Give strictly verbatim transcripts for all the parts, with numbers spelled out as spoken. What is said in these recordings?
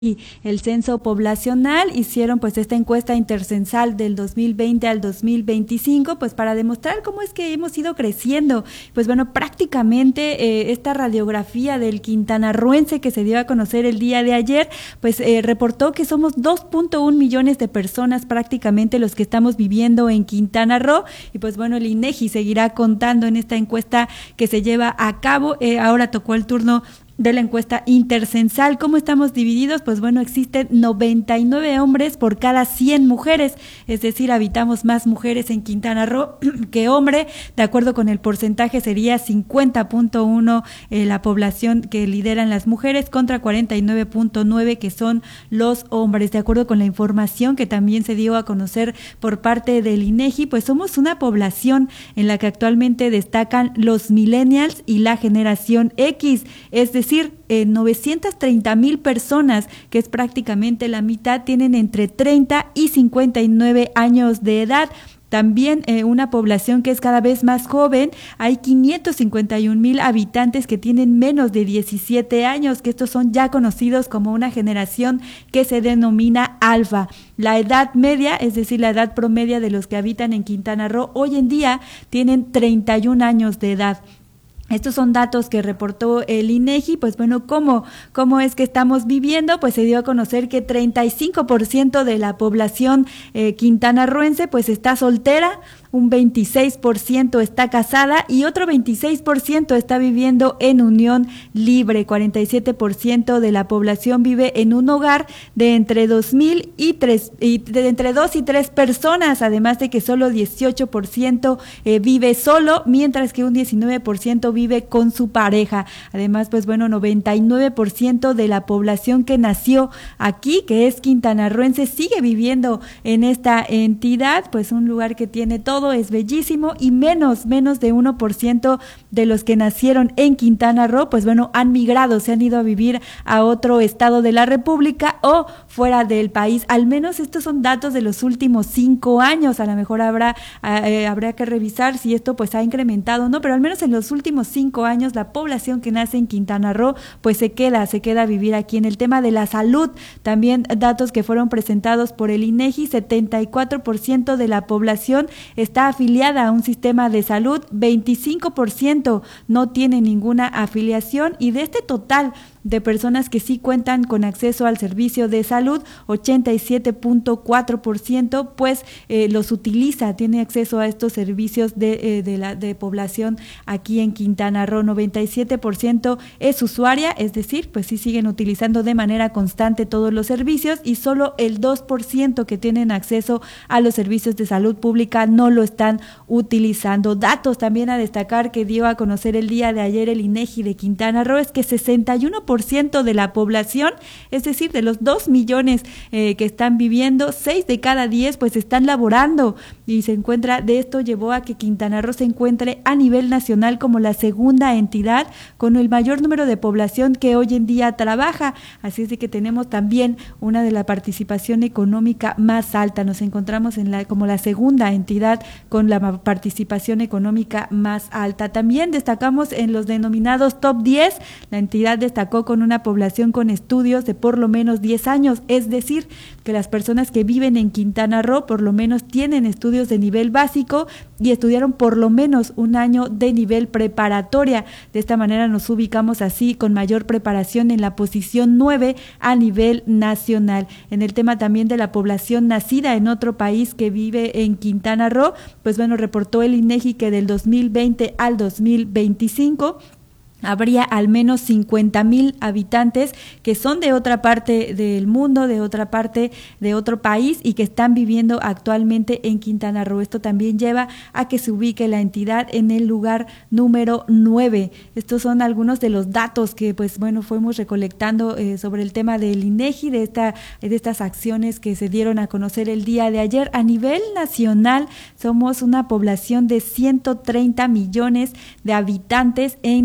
y el censo poblacional hicieron pues esta encuesta intercensal del dos mil veinte al dos mil veinticinco pues para demostrar cómo es que hemos ido creciendo. Pues bueno, prácticamente eh, esta radiografía del quintanarroense que se dio a conocer el día de ayer pues eh, reportó que somos dos punto uno millones de personas prácticamente los que estamos viviendo en Quintana Roo y pues bueno, el INEGI seguirá contando en esta encuesta que se lleva a cabo. Eh, ahora tocó el turno de la encuesta intercensal. ¿Cómo estamos divididos? Pues bueno, existen noventa y nueve hombres por cada cien mujeres, es decir, habitamos más mujeres en Quintana Roo que hombre. De acuerdo con el porcentaje sería cincuenta punto uno eh, la población que lideran las mujeres contra cuarenta y nueve punto nueve que son los hombres. De acuerdo con la información que también se dio a conocer por parte del INEGI, pues somos una población en la que actualmente destacan los millennials y la generación X, es decir, eh, novecientas treinta mil personas, que es prácticamente la mitad, tienen entre treinta y cincuenta y nueve años de edad. También eh, una población que es cada vez más joven, hay quinientos cincuenta y un mil habitantes que tienen menos de diecisiete años, que estos son ya conocidos como una generación que se denomina alfa. La edad media, es decir, la edad promedia de los que habitan en Quintana Roo, hoy en día tienen treinta y un años de edad. Estos son datos que reportó el INEGI. Pues bueno, ¿cómo, cómo es que estamos viviendo? Pues se dio a conocer que treinta y cinco por ciento de la población eh, quintanarroense pues está soltera, un veintiséis por ciento está casada y otro veintiséis por ciento está viviendo en unión libre. cuarenta y siete por ciento de la población vive en un hogar de entre dos mil y tres y de entre dos y tres personas, además de que solo dieciocho por ciento eh, vive solo, mientras que un diecinueve por ciento vive con su pareja. Además, pues bueno, noventa y nueve por ciento de la población que nació aquí, que es quintanarroense, sigue viviendo en esta entidad, pues un lugar que tiene todo, es bellísimo, y menos, menos de uno por ciento de los que nacieron en Quintana Roo, pues bueno, han migrado, se han ido a vivir a otro estado de la República o fuera del país. Al menos estos son datos de los últimos cinco años, a lo mejor habrá, eh, habrá que revisar si esto pues ha incrementado o no, pero al menos en los últimos cinco años la población que nace en Quintana Roo pues se queda, se queda a vivir aquí. En el tema de la salud, también datos que fueron presentados por el INEGI, setenta y cuatro por ciento de la población está afiliada a un sistema de salud, veinticinco por ciento no tiene ninguna afiliación, y de este total de personas que sí cuentan con acceso al servicio de salud, ochenta y siete punto cuatro por ciento pues eh, los utiliza, tiene acceso a estos servicios de, eh, de la de población aquí en Quintana Roo. Noventa y siete por ciento es usuaria, es decir, pues sí siguen utilizando de manera constante todos los servicios, y solo el dos por ciento que tienen acceso a los servicios de salud pública no lo están utilizando. Datos también a destacar que dio a conocer el día de ayer el INEGI de Quintana Roo es que sesenta y uno por ciento de la población, es decir, de los dos millones eh, que están viviendo, seis de cada diez pues están laborando, y se encuentra, de esto llevó a que Quintana Roo se encuentre a nivel nacional como la segunda entidad con el mayor número de población que hoy en día trabaja. Así es de que tenemos también una de la participación económica más alta, nos encontramos en la como la segunda entidad con la participación económica más alta. También destacamos en los denominados top diez, la entidad destacó con una población con estudios de por lo menos diez años, es decir, que las personas que viven en Quintana Roo por lo menos tienen estudios de nivel básico y estudiaron por lo menos un año de nivel preparatoria. De esta manera nos ubicamos así con mayor preparación en la posición nueve a nivel nacional. En el tema también de la población nacida en otro país que vive en Quintana Roo, pues bueno, reportó el INEGI que del dos mil veinte al dos mil veinticinco habría al menos cincuenta mil habitantes que son de otra parte del mundo, de otra parte de otro país, y que están viviendo actualmente en Quintana Roo. Esto también lleva a que se ubique la entidad en el lugar número nueve. Estos son algunos de los datos que pues bueno fuimos recolectando eh, sobre el tema del INEGI, de esta de estas acciones que se dieron a conocer el día de ayer. A nivel nacional somos una población de ciento treinta millones de habitantes en todo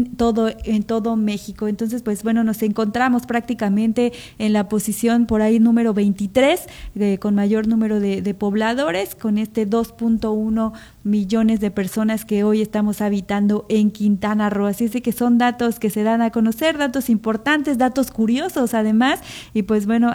todo, en todo México. Entonces, pues bueno, nos encontramos prácticamente en la posición por ahí número veintitrés, eh, con mayor número de, de pobladores, con este dos punto uno millones de personas que hoy estamos habitando en Quintana Roo. Así es de que son datos que se dan a conocer, datos importantes, datos curiosos además, y pues bueno,